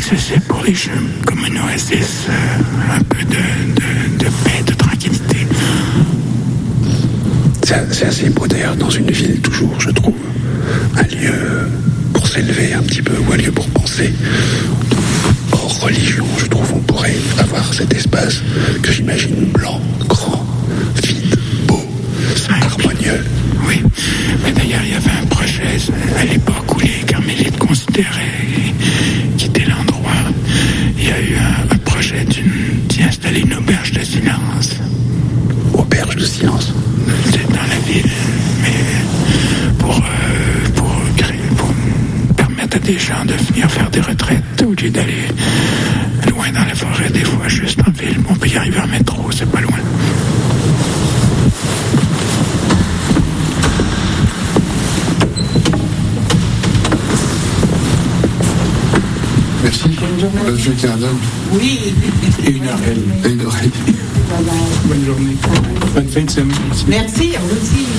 c'est pour les jeunes comme une oasis, un peu de paix, de tranquillité. C'est assez beau d'ailleurs dans une ville toujours, je trouve. Un lieu pour s'élever un petit peu, ou un lieu pour penser. Hors religion, je trouve, on pourrait avoir cet espace que j'imagine blanc, grand, vide, beau, harmonieux. Oui, mais d'ailleurs il y avait un projet à l'époque où les carmélites considéraient quitter l'endroit. Il y a eu un projet d'y installer une auberge de silence. Auberge de silence. C'est dans la ville, mais pour permettre à des gens de venir faire des retraites au lieu d'aller loin dans la forêt, des fois juste en ville. On peut y arriver en métro, c'est pas loin. Merci. Le jeu qui est un homme. Oui. Et une oreille. Et une oreille. Bonne journée. Bonne fin de semaine. Merci, à vous aussi.